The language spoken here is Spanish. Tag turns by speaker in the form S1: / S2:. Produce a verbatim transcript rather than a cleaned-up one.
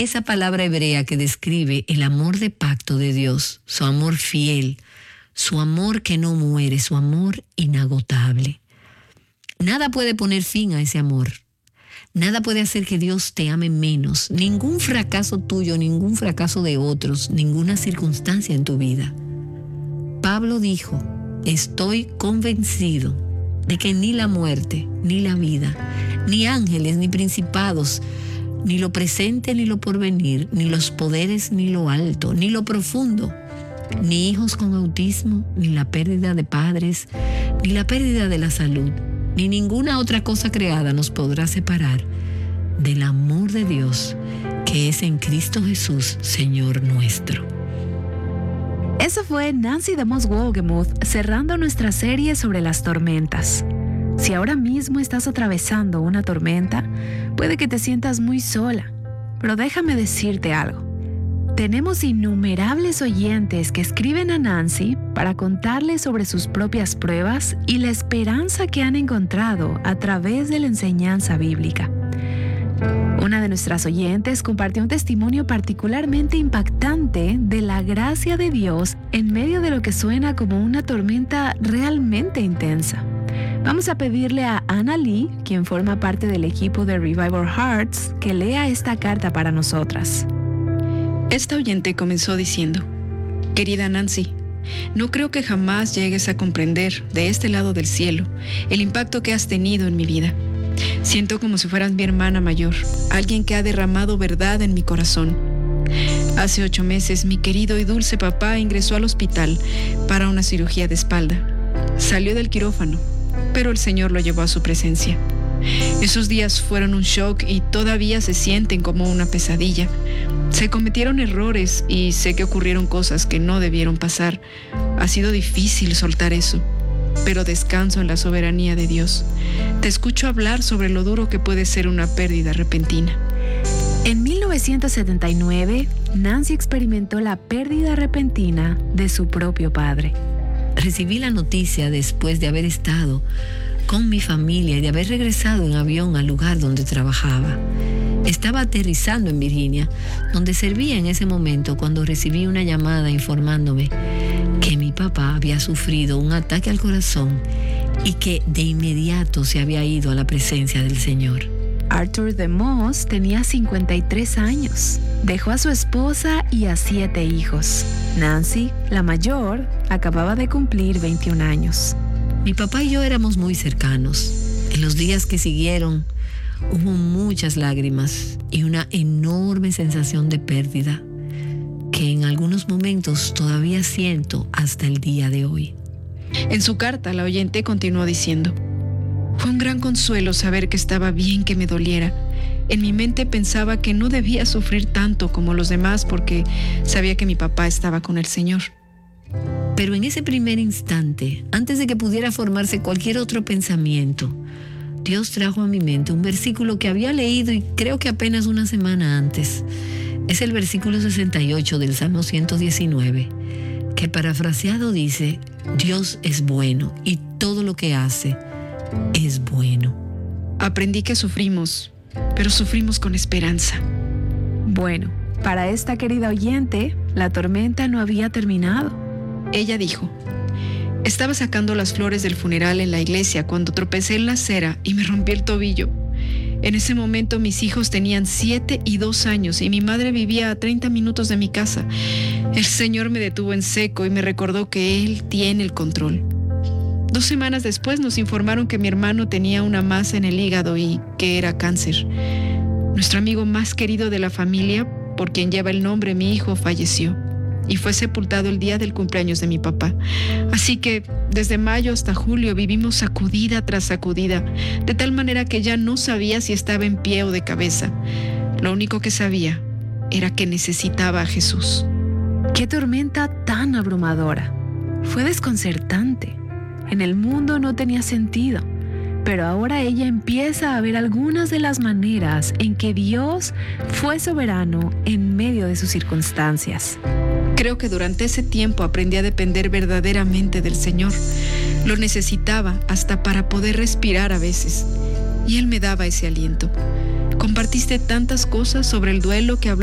S1: esa palabra hebrea que describe el amor de pacto de Dios, su amor fiel, su amor que no muere, su amor inagotable. Nada puede poner fin a ese amor. Nada puede hacer que Dios te ame menos. Ningún fracaso tuyo, ningún fracaso de otros, ninguna circunstancia en tu vida. Pablo dijo, estoy convencido de que ni la muerte, ni la vida, ni ángeles, ni principados, ni lo presente, ni lo porvenir, ni los poderes, ni lo alto, ni lo profundo, ni hijos con autismo, ni la pérdida de padres, ni la pérdida de la salud, ni ninguna otra cosa creada nos podrá separar del amor de Dios que es en Cristo Jesús, Señor nuestro.
S2: Eso fue Nancy DeMoss Wolgemuth cerrando nuestra serie sobre las tormentas. Si ahora mismo estás atravesando una tormenta, puede que te sientas muy sola, pero déjame decirte algo. Tenemos innumerables oyentes que escriben a Nancy para contarle sobre sus propias pruebas y la esperanza que han encontrado a través de la enseñanza bíblica. Una de nuestras oyentes compartió un testimonio particularmente impactante de la gracia de Dios en medio de lo que suena como una tormenta realmente intensa. Vamos a pedirle a Anna Lee, quien forma parte del equipo de Revival Hearts, que lea esta carta para nosotras.
S3: Esta oyente comenzó diciendo, querida Nancy, no creo que jamás llegues a comprender de este lado del cielo el impacto que has tenido en mi vida. Siento como si fueras mi hermana mayor, alguien que ha derramado verdad en mi corazón. Hace ocho meses mi querido y dulce papá ingresó al hospital para una cirugía de espalda. Salió del quirófano, pero el Señor lo llevó a su presencia. Esos días fueron un shock y todavía se sienten como una pesadilla. Se cometieron errores y sé que ocurrieron cosas que no debieron pasar. Ha sido difícil soltar eso, pero descanso en la soberanía de Dios. Te escucho hablar sobre lo duro que puede ser una pérdida repentina.
S2: En mil novecientos setenta y nueve, Nancy experimentó la pérdida repentina de su propio padre.
S1: Recibí la noticia después de haber estado con mi familia y de haber regresado en avión al lugar donde trabajaba. Estaba aterrizando en Virginia, donde servía en ese momento, cuando recibí una llamada informándome que mi papá había sufrido un ataque al corazón y que de inmediato se había ido a la presencia del Señor.
S2: Arthur DeMoss tenía cincuenta y tres años. Dejó a su esposa y a siete hijos. Nancy, la mayor, acababa de cumplir veintiún años.
S1: Mi papá y yo éramos muy cercanos. En los días que siguieron, hubo muchas lágrimas y una enorme sensación de pérdida que en algunos momentos todavía siento hasta el día de hoy.
S3: En su carta, la oyente continuó diciendo, fue un gran consuelo saber que estaba bien que me doliera. En mi mente pensaba que no debía sufrir tanto como los demás porque sabía que mi papá estaba con el Señor.
S1: Pero en ese primer instante, antes de que pudiera formarse cualquier otro pensamiento, Dios trajo a mi mente un versículo que había leído y creo que apenas una semana antes. Es el versículo sesenta y ocho del Salmo ciento diecinueve, que parafraseado dice, Dios es bueno y todo lo que hace es bueno.
S3: Aprendí que sufrimos, pero sufrimos con esperanza.
S2: Bueno, para esta querida oyente, la tormenta no había terminado.
S3: Ella dijo, estaba sacando las flores del funeral en la iglesia cuando tropecé en la acera y me rompí el tobillo. En ese momento mis hijos tenían siete y dos años y mi madre vivía a treinta minutos de mi casa. El Señor me detuvo en seco y me recordó que Él tiene el control. Dos semanas después nos informaron que mi hermano tenía una masa en el hígado y que era cáncer. Nuestro amigo más querido de la familia, por quien lleva el nombre mi hijo, falleció y fue sepultado el día del cumpleaños de mi papá. Así que desde mayo hasta julio vivimos sacudida tras sacudida, de tal manera que ya no sabía si estaba en pie o de cabeza. Lo único que sabía era que necesitaba a Jesús.
S2: ¡Qué tormenta tan abrumadora! Fue desconcertante. En el mundo no tenía sentido, pero ahora ella empieza a ver algunas de las maneras en que Dios fue soberano en medio de sus circunstancias.
S3: Creo que durante ese tiempo aprendí a depender verdaderamente del Señor. Lo necesitaba hasta para poder respirar a veces, y Él me daba ese aliento. Compartiste tantas cosas sobre el duelo que hablamos.